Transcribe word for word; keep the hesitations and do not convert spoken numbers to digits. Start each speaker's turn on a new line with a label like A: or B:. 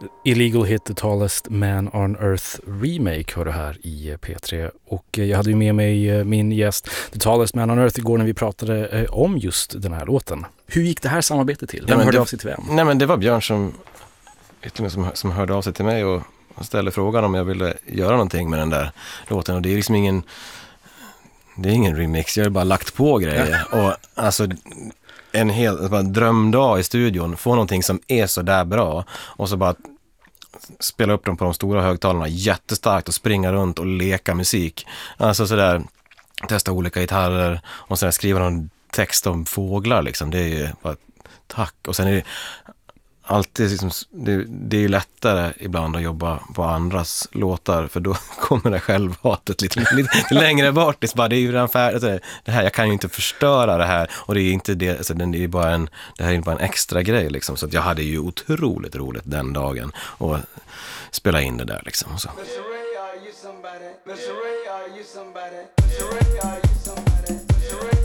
A: Illegal Hit The Tallest Man on Earth Remake hör du här i P tre. Och jag hade ju med mig min gäst The Tallest Man on Earth igår när vi pratade om just den här låten. Hur gick det här samarbetet till? Vem ja, hörde det, av sig till vem?
B: Nej, men det var Björn som, som, som hörde av sig till mig och ställde frågan om jag ville göra någonting med den där låten. Och det är liksom ingen, det är ingen remix, jag har bara lagt på grejer. Ja. Och alltså en hel bara drömdag i studion, få någonting som är så där bra och så bara spela upp dem på de stora högtalarna jättestarkt och springa runt och leka musik. Alltså sådär, testa olika gitarrer och sen skriva någon text om fåglar liksom. Det är ju bara tack. Och sen är det alltid liksom, det, det är ju lättare ibland att jobba på andras låtar för då kommer det självhatet lite, lite längre bort. Det är, bara, det är ju redan färdigt. Det här, jag kan ju inte förstöra det här och det är inte det, alltså, det är bara en, det här är bara en extra grej liksom. Så att jag hade ju otroligt roligt den dagen och spela in det där liksom. Så. Mister Ray, are you somebody? Mister Ray, are you somebody? Mister Ray, are you somebody? Mister Ray